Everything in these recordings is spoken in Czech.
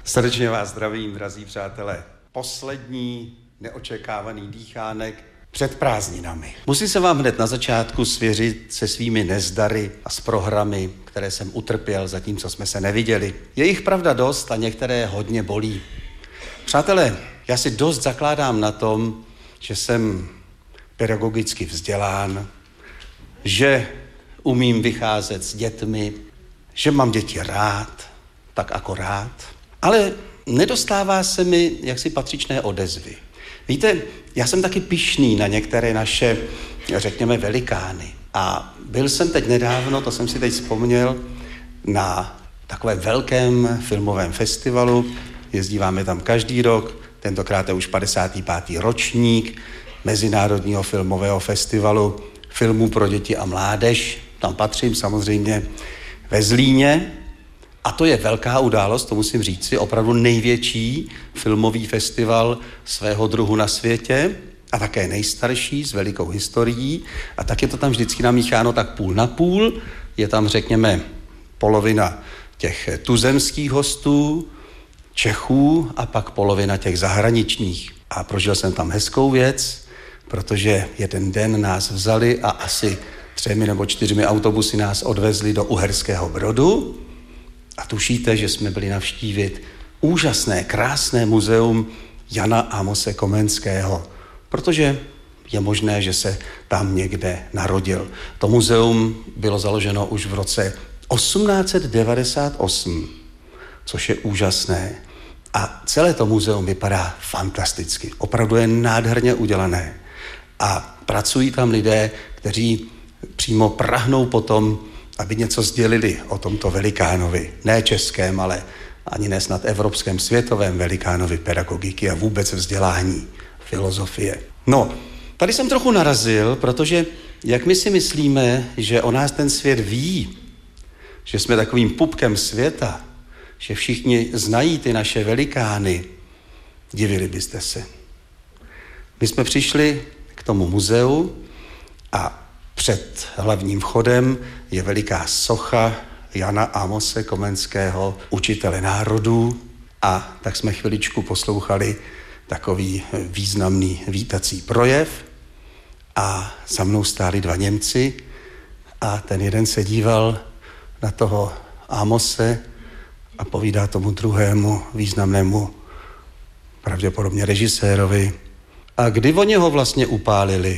Srdečně vás zdravím, drazí přátelé. Poslední neočekávaný dýchánek před prázdninami. Musím se vám hned na začátku svěřit se svými nezdary a s programy, které jsem utrpěl, zatímco jsme se neviděli. Je jich pravda dost a některé hodně bolí. Přátelé, já si dost zakládám na tom, že jsem pedagogicky vzdělán, že umím vycházet s dětmi, že mám děti rád, tak akorát. Ale nedostává se mi jaksi patřičné odezvy. Víte, já jsem taky pyšný na některé naše, řekněme, velikány. A byl jsem teď nedávno, to jsem si teď vzpomněl, na takovém velkém filmovém festivalu. Jezdíváme tam každý rok, tentokrát je už 55. ročník Mezinárodního filmového festivalu filmů pro děti a mládež. Tam patřím samozřejmě ve Zlíně. A to je velká událost, to musím říci, opravdu největší filmový festival svého druhu na světě a také nejstarší s velikou historií. A tak je to tam vždycky namícháno tak půl na půl. Je tam, řekněme, polovina těch tuzemských hostů, Čechů a pak polovina těch zahraničních. A prožil jsem tam hezkou věc, protože jeden den nás vzali a asi 3 nebo 4 autobusy nás odvezli do Uherského Brodu. A tušíte, že jsme byli navštívit úžasné, krásné muzeum Jana Amose Komenského, protože je možné, že se tam někde narodil. To muzeum bylo založeno už v roce 1898, což je úžasné. A celé to muzeum vypadá fantasticky. Opravdu je nádherně udělané. A pracují tam lidé, kteří přímo prahnou potom, aby něco sdělili o tomto velikánovi. Ne českém, ale ani ne snad evropském, světovém velikánovi pedagogiky a vůbec vzdělání, filozofie. No, tady jsem trochu narazil, protože jak my si myslíme, že o nás ten svět ví, že jsme takovým pupkem světa, že všichni znají ty naše velikány, divili byste se. My jsme přišli k tomu muzeu a před hlavním vchodem je veliká socha Jana Amose Komenského, učitele národů, a tak jsme chviličku poslouchali takový významný vítací projev a za mnou stáli 2 Němci a ten jeden se díval na toho Amose a povídá tomu druhému významnému, pravděpodobně režisérovi: a kdy oni ho vlastně upálili?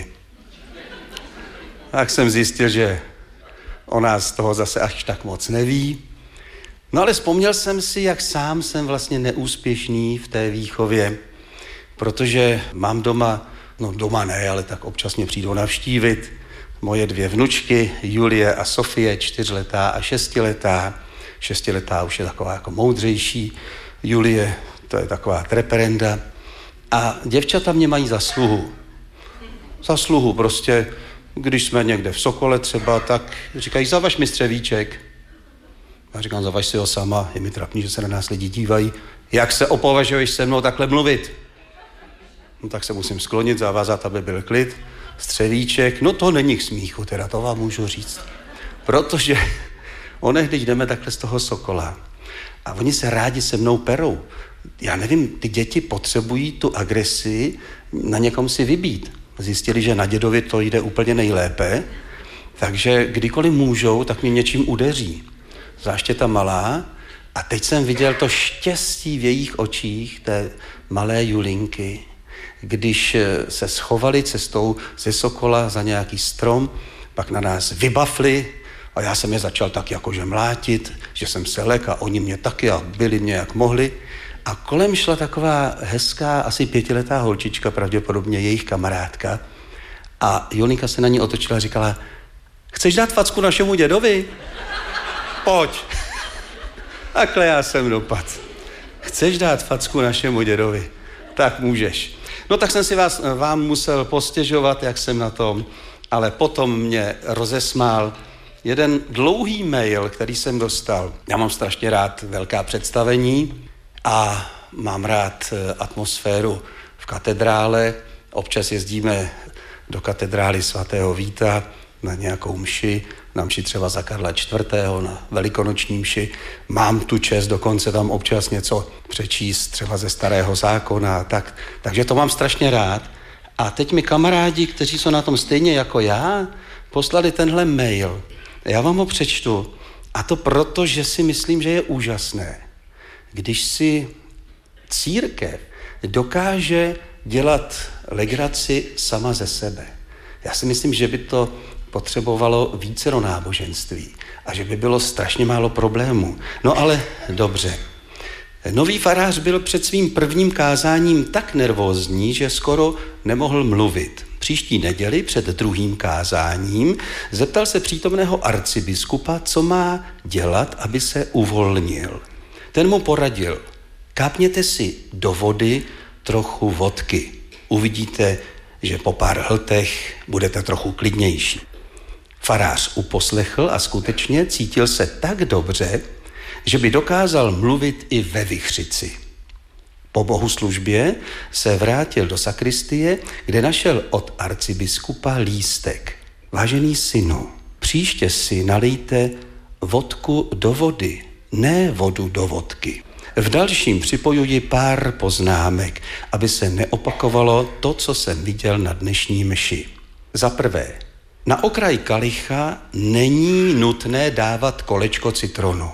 Tak jsem zjistil, že o nás toho zase až tak moc neví. No ale vzpomněl jsem si, jak sám jsem vlastně neúspěšný v té výchově, protože mám doma, no doma ne, ale tak občas mě přijdou navštívit moje 2 vnučky, Julie a Sofie, 4letá a 6letá. 6letá už je taková jako moudřejší, Julie, to je taková treperenda. A děvčata mě mají zasluhu. Zasluhu prostě. Když jsme někde v Sokole třeba, tak říkají: zavaž mi střevíček. Já říkám: zavaž si ho sama, je mi trapný, že se na nás lidi dívají. Jak se opovažuješ se mnou takhle mluvit? No tak se musím sklonit, zavázat, aby byl klid. Střevíček, no to není k smíchu, teda to vám můžu říct. Protože onehdy jdeme takhle z toho Sokola a oni se rádi se mnou perou. Já nevím, ty děti potřebují tu agresi na někom si vybít. Zjistili, že na dědovi to jde úplně nejlépe, takže kdykoliv můžou, tak mě něčím udeří. Zvláště ta malá. A teď jsem viděl to štěstí v jejich očích, té malé Julinky, když se schovali cestou ze Sokola za nějaký strom, pak na nás vybafli a já jsem je začal tak jakože mlátit, že jsem se lek a oni mě taky a byli mě jak mohli. A kolem šla taková hezká, asi 5letá holčička, pravděpodobně jejich kamarádka. A Jolinka se na ní otočila a říkala: chceš dát facku našemu dědovi? Pojď. Takhle já jsem dopadl. Chceš dát facku našemu dědovi? Tak můžeš. No tak jsem si vám musel postěžovat, jak jsem na tom, ale potom mě rozesmál jeden dlouhý mail, který jsem dostal. Já mám strašně rád velká představení a mám rád atmosféru v katedrále. Občas jezdíme do katedrály svatého Víta na nějakou mši, na mši třeba za Karla IV., na velikonoční mši. Mám tu čest dokonce tam občas něco přečíst, třeba ze Starého zákona a tak. Takže to mám strašně rád. A teď mi kamarádi, kteří jsou na tom stejně jako já, poslali tenhle mail. Já vám ho přečtu. A to proto, že si myslím, že je úžasné. Když si církev dokáže dělat legraci sama ze sebe. Já si myslím, že by to potřebovalo vícero náboženství a že by bylo strašně málo problémů. No ale dobře. Nový farář byl před svým prvním kázáním tak nervózní, že skoro nemohl mluvit. Příští neděli před druhým kázáním zeptal se přítomného arcibiskupa, co má dělat, aby se uvolnil. Ten mu poradil, kápněte si do vody trochu vodky. Uvidíte, že po pár hltech budete trochu klidnější. Farář uposlechl a skutečně cítil se tak dobře, že by dokázal mluvit i ve vichřici. Po bohoslužbě se vrátil do sakristie, kde našel od arcibiskupa lístek. Vážený synu, příště si nalijte vodku do vody, ne vodu do vodky. V dalším připojuji pár poznámek, aby se neopakovalo to, co jsem viděl na dnešní mši. Za prvé, na okraj kalicha není nutné dávat kolečko citronu.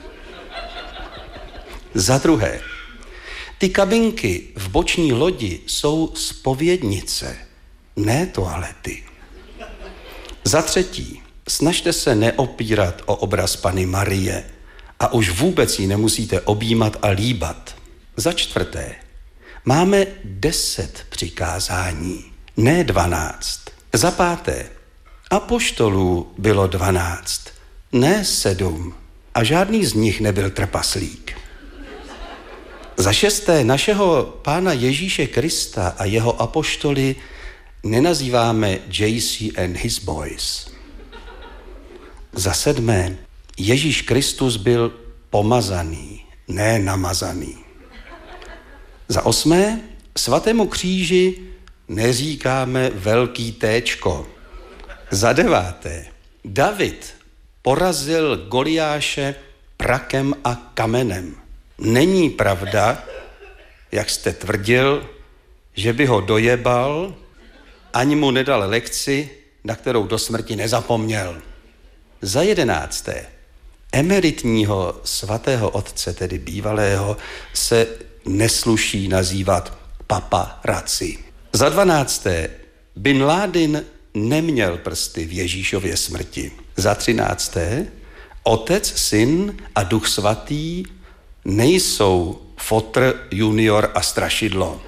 Za druhé, ty kabinky v boční lodi jsou zpovědnice, ne toalety. Za třetí, snažte se neopírat o obraz Panny Marie a už vůbec ji nemusíte objímat a líbat. Za čtvrté, máme 10 přikázání, ne 12. Za páté, apoštolů bylo 12, ne 7 a žádný z nich nebyl trpaslík. Za šesté, našeho Pána Ježíše Krista a jeho apoštoly nenazýváme JC and his boys. Za sedmé, Ježíš Kristus byl pomazaný, ne namazaný. Za osmé, svatému kříži neříkáme velký téčko. Za deváté, David porazil Goliáše prakem a kamenem. Není pravda, jak jste tvrdil, že by ho dojebal, ani mu nedal lekci, na kterou do smrti nezapomněl. Za 11. Emeritního svatého otce, tedy bývalého, se nesluší nazývat paparazzi. Za 12. Bin Laden neměl prsty v Ježíšově smrti. Za 13. Otec, Syn a Duch Svatý nejsou fotr, junior a strašidlo.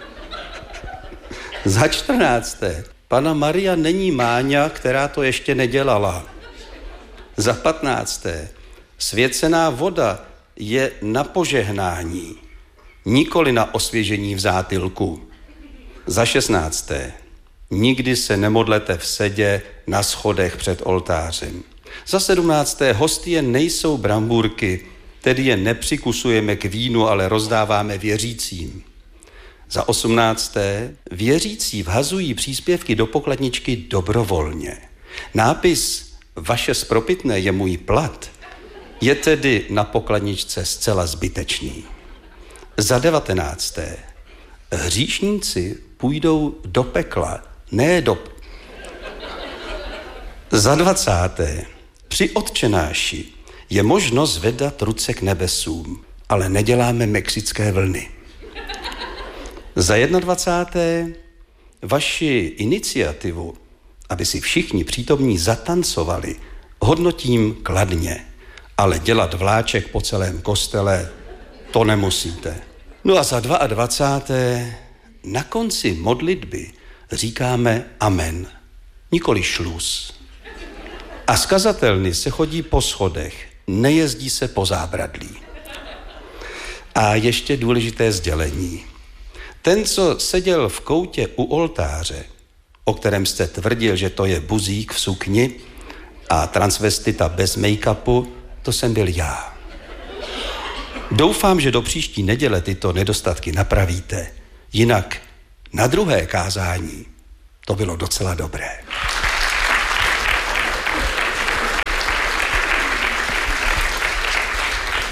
Za 14. Panna Maria není Máňa, která to ještě nedělala. Za 15. Svěcená voda je na požehnání, nikoli na osvěžení v zátylku. Za 16. Nikdy se nemodlete v sedě na schodech před oltářem. Za 17. Hostie nejsou brambůrky, tedy je nepřikusujeme k vínu, ale rozdáváme věřícím. Za 18. Věřící vhazují příspěvky do pokladničky dobrovolně. Nápis vaše spropitné je můj plat je tedy na pokladničce zcela zbytečný. Za 19. Hříšníci půjdou do pekla, ne do... Za 20. Při otčenáši je možno zvedat ruce k nebesům, ale neděláme mexické vlny. Za 21. Vaši iniciativu, aby si všichni přítomní zatancovali, hodnotím kladně, ale dělat vláček po celém kostele, to nemusíte. No a za 22. Na konci modlitby říkáme amen, nikoli šluz. A z kazatelny se chodí po schodech, nejezdí se po zábradlí. A ještě důležité sdělení. Ten, co seděl v koutě u oltáře, o kterém jste tvrdil, že to je buzík v sukni a transvestita bez make-upu, to jsem byl já. Doufám, že do příští neděle tyto nedostatky napravíte. Jinak na druhé kázání to bylo docela dobré.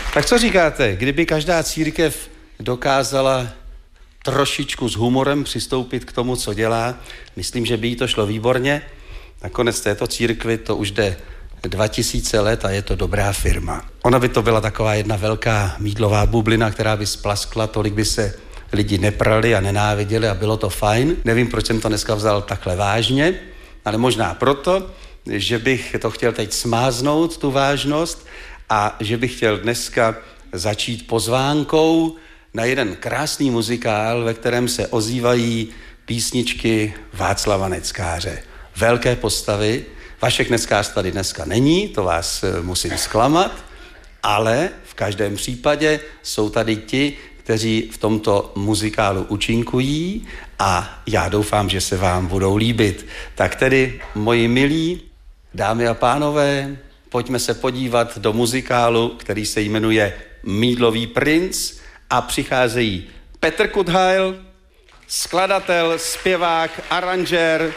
Tak co říkáte, kdyby každá církev dokázala trošičku s humorem přistoupit k tomu, co dělá, myslím, že by jí to šlo výborně. Nakonec této církvi to už jde 2000 let a je to dobrá firma. Ona by to byla taková jedna velká mýdlová bublina, která by splaskla, tolik by se lidi neprali a nenáviděli a bylo to fajn. Nevím, proč jsem to dneska vzal takhle vážně, ale možná proto, že bych to chtěl teď smáznout, tu vážnost, a že bych chtěl dneska začít pozvánkou na jeden krásný muzikál, ve kterém se ozývají písničky Václava Neckáře. Velké postavy. Vašek Neckář tady dneska není, to vás musím zklamat, ale v každém případě jsou tady ti, kteří v tomto muzikálu účinkují a já doufám, že se vám budou líbit. Tak tedy, moji milí dámy a pánové, pojďme se podívat do muzikálu, který se jmenuje Mýdlový princ, a přicházejí Petr Kudhajl, skladatel, zpěvák, aranžér,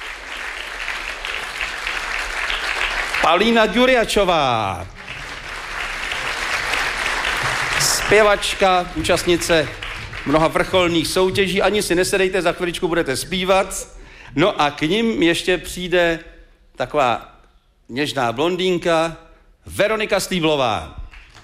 Palína Ďuriačová, zpěvačka, účastnice mnoha vrcholných soutěží, ani si nesedejte, za chviličku budete zpívat. No a k nim ještě přijde taková něžná blondýnka Veronika Stýblová.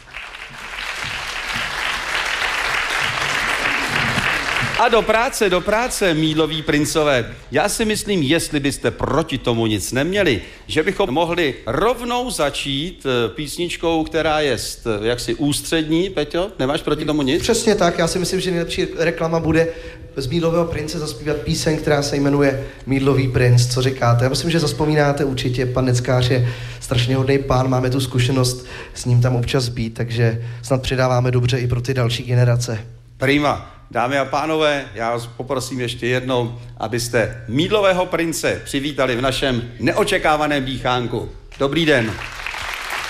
A do práce, Mýdloví princové. Já si myslím, jestli byste proti tomu nic neměli, že bychom mohli rovnou začít písničkou, která je jaksi ústřední. Peťo, nemáš proti tomu nic? Přesně tak, já si myslím, že nejlepší reklama bude z Mýdlového prince zaspívat píseň, která se jmenuje Mýdlový princ. Co říkáte? Já myslím, že zazpomínáte určitě, pan Neckář je strašně hodný pán, máme tu zkušenost s ním tam občas být, takže snad předáváme dobře i pro ty další generace. Prima. Dámy a pánové, já vás poprosím ještě jednou, abyste Mýdlového prince přivítali v našem neočekávaném dýchánku. Dobrý den.